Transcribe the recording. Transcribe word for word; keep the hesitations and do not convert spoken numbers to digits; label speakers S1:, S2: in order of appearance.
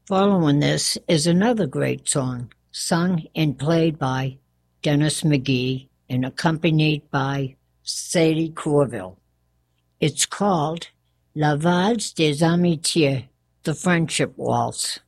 S1: Following this is another great song, sung and played by Dennis McGee and accompanied by Sadie Corville. It's called La Valse des Amitiés, the Friendship Waltz.